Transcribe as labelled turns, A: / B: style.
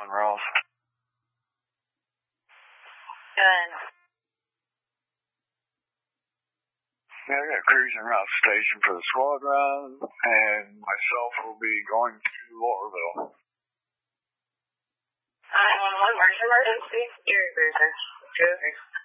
A: Calling Ross.
B: Good.
A: Yeah, I got cruising route station for the squad ride, and myself will be going to Laurelville.
B: 911, where's your emergency? Your cruiser. Cruiser.